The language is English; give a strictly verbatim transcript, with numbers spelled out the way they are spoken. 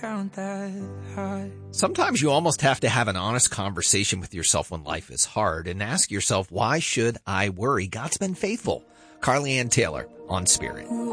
count that high. Sometimes you almost have to have an honest conversation with yourself when life is hard and ask yourself, why should I worry? God's been faithful. Carly Ann Taylor on Spirit.